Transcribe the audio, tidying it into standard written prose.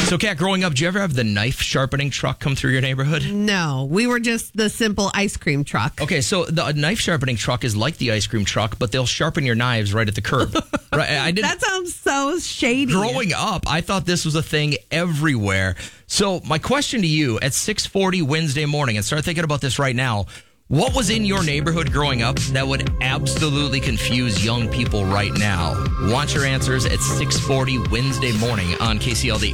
So, Kat, growing up, did you ever have the knife sharpening truck come through your neighborhood? No, we were just the simple ice cream truck. Okay, so the knife sharpening truck is like the ice cream truck, but they'll sharpen your knives right at the curb. Right? That sounds so shady. Growing up, I thought this was a thing everywhere. So my question to you at 6:40 Wednesday morning, and start thinking about this right now, what was in your neighborhood growing up that would absolutely confuse young people right now? Want your answers at 6:40 Wednesday morning on KCLD.